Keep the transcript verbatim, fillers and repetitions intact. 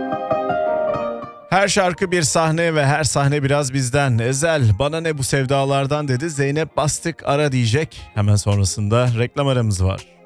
Her şarkı bir sahne ve her sahne biraz bizden. Ezel bana ne bu sevdalardan dedi. Zeynep Bastık ara diyecek. Hemen sonrasında reklam aramız var.